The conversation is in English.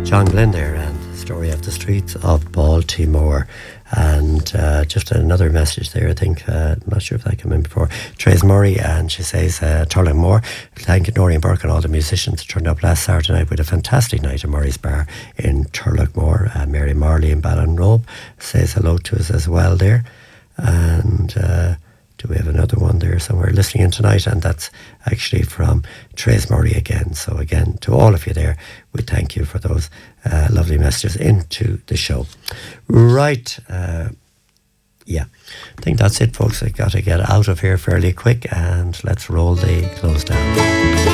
John Glenn there, and the story of the streets of Baltimore. And just another message there, I think, I'm not sure if that came in before. Trace Murray, and she says, Turlough thank Noreen Burke and all the musicians who turned up last Saturday night with a fantastic night at Murray's Bar in Turlough. Mary Marley in Ballinrobe says hello to us as well there. And do we have another one there somewhere listening in tonight? And that's actually from Trace Murray again. So again, to all of you there, we thank you for those lovely messages into the show. Right. Yeah, I think that's it, folks. I got to get out of here fairly quick, and let's roll the close down.